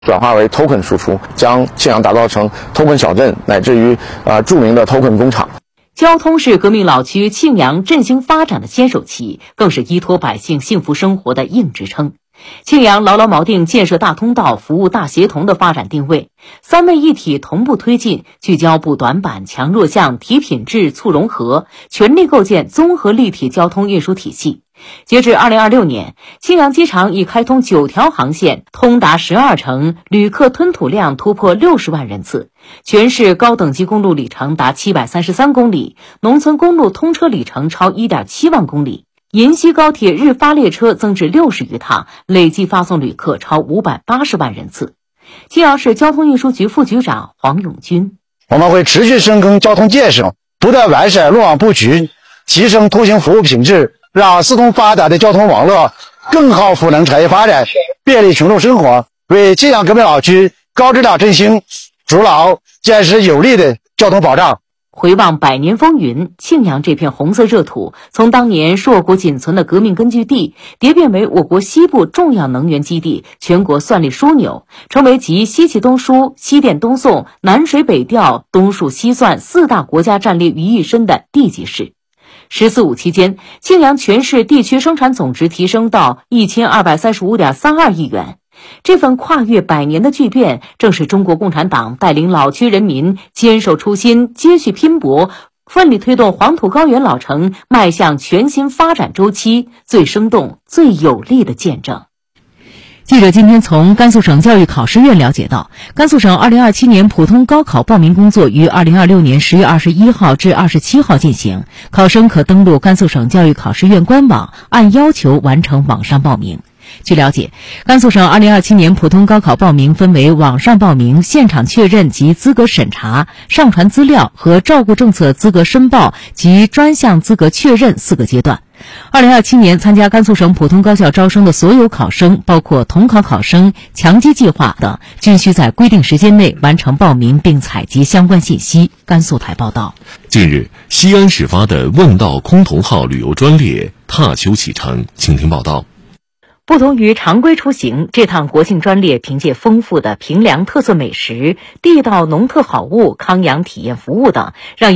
转化为 token 输出，将庆阳打造成 token 小镇，乃至于著名的 token 工厂。 交通是革命老区庆阳振兴发展的先手棋，更是依托百姓幸福生活的硬支撑。庆阳牢牢锚定建设大通道、服务大协同的发展定位，三位一体同步推进，聚焦补短板、强弱项、提品质、促融合，全力构建综合立体交通运输体系。截至2026年，庆阳机场已开通9条航线，通达12城，旅客吞吐量突破60万人次。全市高等级公路里程达733公里，农村公路通车里程超1.7万公里。银西高铁日发列车增至60余趟，累计发送旅客超580万人次。庆阳市交通运输局副局长黄永军： 我们会持续深耕交通建设，不断完善路网布局，提升出行服务品质，让四通发达的交通网络更好赋能产业发展，便利群众生活，为庆阳革命老区高质量振兴筑牢坚实有力的交通保障。 回望百年风云，庆阳这片红色热土，从当年硕果仅存的革命根据地，蝶变为我国西部重要能源基地、全国算力枢纽，成为集西气东输、西电东送、南水北调、东数西算4大国家战略于一身的地级市。“14五”期间，庆阳全市地区生产总值提升到1235.32亿元。这份跨越100年的巨变，正是中国共产党带领老区人民坚守初心、接续拼搏、奋力推动黄土高原老城迈向全新发展周期最生动、最有力的见证。记者今天从甘肃省教育考试院了解到，甘肃省2027年普通高考报名工作于2026年10月21号至27号进行，考生可登录甘肃省教育考试院官网，按要求完成网上报名。据了解，甘肃省2027年普通高考报名分为网上报名、现场确认及资格审查、上传资料和照顾政策资格申报及专项资格确认4个阶段。2027年参加甘肃省普通高校招生的所有考生，包括统考考生、强基计划等，均需在规定时间内完成报名并采集相关信息。甘肃台报道。 近日，西安始发的问道崆峒号旅游专列踏秋启程，请听报道。 不同于常规出行，这趟国庆专列凭借丰富的平凉特色美食、地道农特好物、康养体验服务等，让